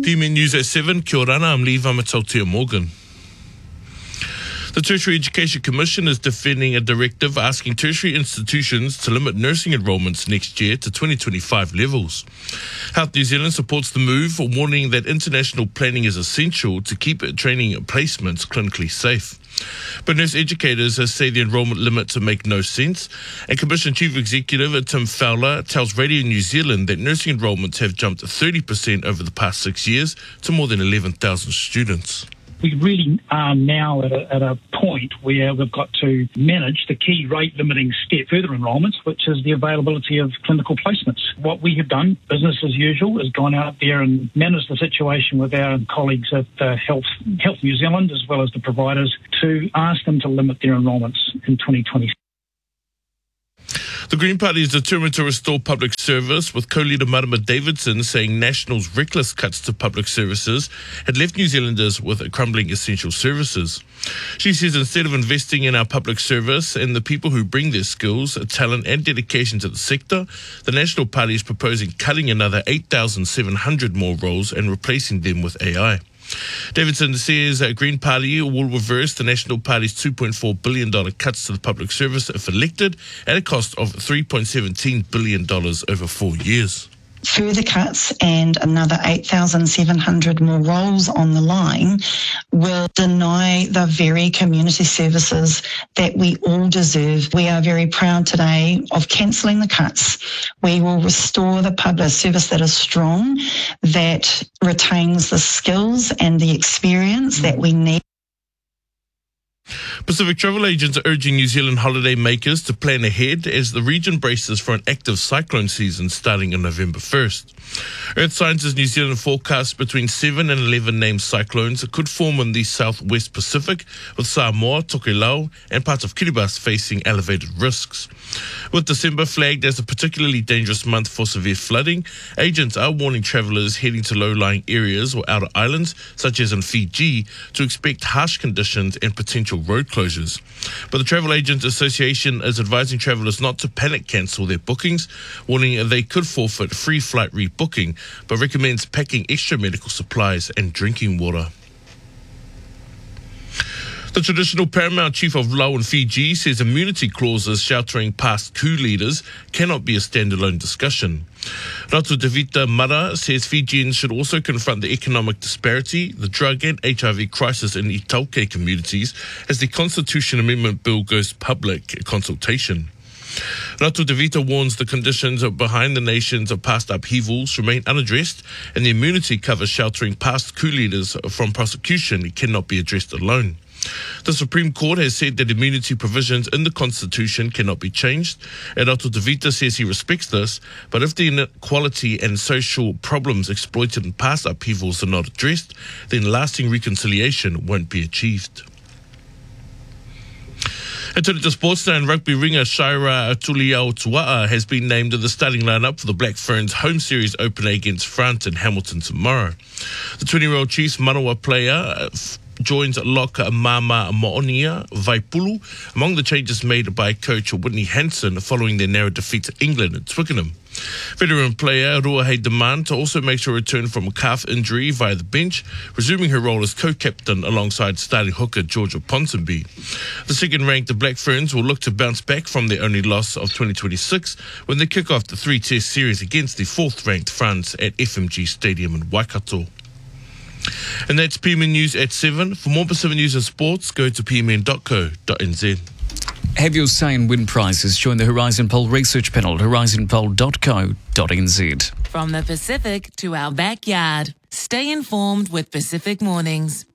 PMN News at 7. Kia ora, I'm Lee Vamatautia Morgan. The Tertiary Education Commission is defending a directive asking tertiary institutions to limit nursing enrolments next year to 2025 levels. Health New Zealand supports the move, warning that international planning is essential to keep training placements clinically safe. But nurse educators say the enrolment limits make no sense, and Commission Chief Executive Tim Fowler tells Radio New Zealand that nursing enrolments have jumped 30% over the past 6 years to more than 11,000 students. We really are now at a point where we've got to manage the key rate-limiting step, further enrolments, which is the availability of clinical placements. What we have done, business as usual, is gone out there and managed the situation with our colleagues at Health New Zealand, as well as the providers, to ask them to limit their enrolments in 2020. The Green Party is determined to restore public service, with co-leader Marama Davidson saying National's reckless cuts to public services had left New Zealanders with crumbling essential services. She says instead of investing in our public service and the people who bring their skills, talent and dedication to the sector, the National Party is proposing cutting another 8,700 more roles and replacing them with AI. Davidson says that Green Party will reverse the National Party's $2.4 billion cuts to the public service if elected at a cost of $3.17 billion over 4 years. Further cuts and another 8,700 more roles on the line will deny the very community services that we all deserve. We are very proud today of cancelling the cuts. We will restore the public service that is strong, that retains the skills and the experience that we need. Pacific travel agents are urging New Zealand holiday makers to plan ahead as the region braces for an active cyclone season starting on November 1st. Earth Sciences New Zealand forecasts between 7 and 11 named cyclones could form in the southwest Pacific, with Samoa, Tokelau and parts of Kiribati facing elevated risks. With December flagged as a particularly dangerous month for severe flooding, agents are warning travellers heading to low-lying areas or outer islands, such as in Fiji, to expect harsh conditions and potential road closures. But the Travel Agents Association is advising travellers not to panic cancel their bookings, warning they could forfeit free flight rebooking, but recommends packing extra medical supplies and drinking water. The traditional paramount chief of Lau and Fiji says immunity clauses sheltering past coup leaders cannot be a standalone discussion. Ratu Devita Mara says Fijians should also confront the economic disparity, the drug and HIV crisis in Itauke communities as the Constitution Amendment Bill goes public consultation. Ratu Devita warns the conditions behind the nation's past upheavals remain unaddressed, and the immunity cover sheltering past coup leaders from prosecution cannot be addressed alone. The Supreme Court has said that immunity provisions in the Constitution cannot be changed, and Ratu Devita says he respects this, but if the inequality and social problems exploited in past upheavals are not addressed, then lasting reconciliation won't be achieved. And turning to sports now, rugby ringer Shaira Tuliautua'a has been named to the starting lineup for the Black Ferns home series opener against France in Hamilton tomorrow. The 20-year-old Chiefs Manawa player joins lock Mama Moonia Vaipulu among the changes made by coach Whitney Hansen following their narrow defeat to England at Twickenham. Veteran player Ruahei Demant also makes a return from a calf injury via the bench, resuming her role as co-captain alongside starting hooker Georgia Ponsonby. The second-ranked Black Ferns will look to bounce back from their only loss of 2026 when they kick off the 3-test series against the fourth-ranked France at FMG Stadium in Waikato. And that's PMN News at 7. For more Pacific news and sports, go to pmn.co.nz. Have your say in wind prices. Join the Horizon Poll research panel at horizonpoll.co.nz. From the Pacific to our backyard, stay informed with Pacific Mornings.